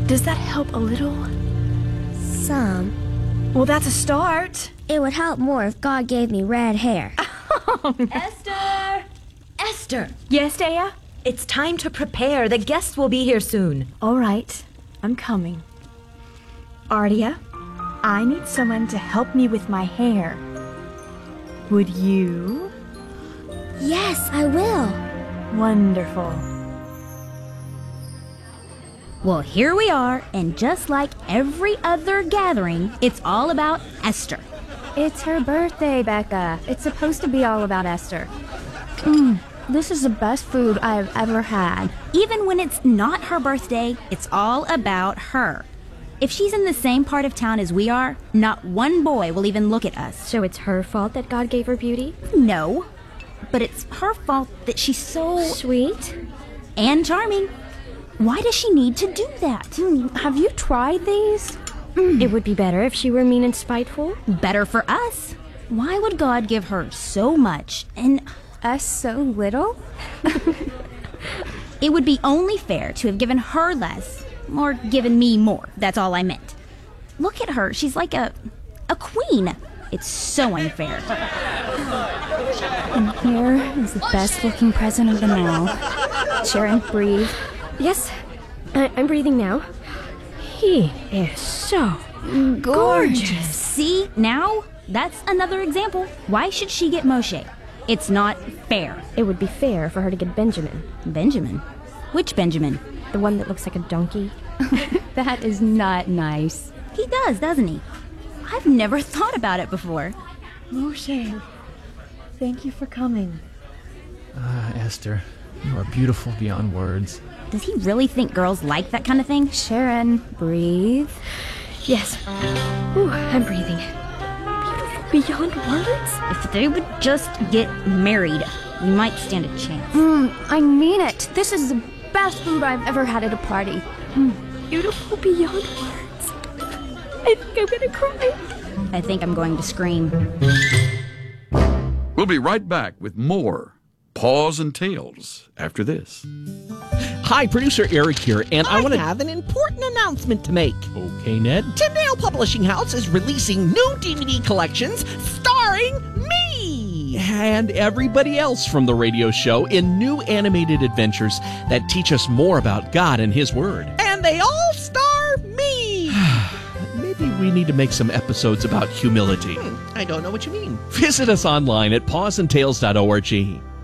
Does that help a little? Some. Well, that's a start. It would help more if God gave me red hair. Esther! Esther! Yes, Dea? It's time to prepare. The guests will be here soon. All right, I'm coming. Ardia, I need someone to help me with my hair. Would you? Yes, I will. Wonderful. Well, here we are, and just like every other gathering, it's all about Esther. It's her birthday, Becca. It's supposed to be all about Esther. This is the best food I've ever had. Even when it's not her birthday, it's all about her. If she's in the same part of town as we are, not one boy will even look at us. So it's her fault that God gave her beauty? No, but it's her fault that she's so Sweet? and charming. Why does she need to do that? Have you tried these? It would be better if she were mean and spiteful. Better for us. Why would God give her so much and Us so little? it would be only fair to have given her less or given me more. That's all I meant. Look at her. She's like a queen. It's so unfair. And here is the best looking present of them all. Sharon, breathe. Yes, I'm breathing now. He is so gorgeous. See, now that's another example. Why should she get Moshe? It's not fair. It would be fair for her to get Benjamin. Benjamin? Which Benjamin? The one that looks like a donkey. That is not nice. He does, doesn't he? I've never thought about it before. Moshe, thank you for coming. Esther, you are beautiful beyond words. Does he really think girls like that kind of thing? Sharon, breathe. Yes. Ooh, I'm breathing. Beautiful beyond words? If they would just get married, we might stand a chance. I mean it. This is the best food I've ever had at a party. Beautiful beyond words. I think I'm gonna cry. I think I'm going to scream. We'll be right back with more Paws and Tales after this. Hi, producer Eric here, and I want to have an important announcement to make. Okay, Ned. Tyndale Publishing House is releasing new DVD collections starring me! And everybody else from the radio show in new animated adventures that teach us more about God and His Word. And they all star me! Maybe we need to make some episodes about humility. I don't know what you mean. Visit us online at pawsandtales.org.